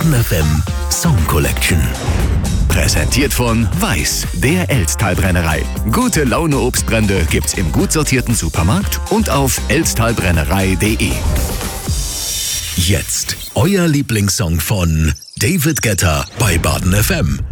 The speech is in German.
Baden FM Song Collection. Präsentiert von Weiß, der Elztal-Brennerei. Gute Laune Obstbrände gibt's im gut sortierten Supermarkt und auf elztalbrennerei.de. Jetzt euer Lieblingssong von David Guetta bei Baden FM.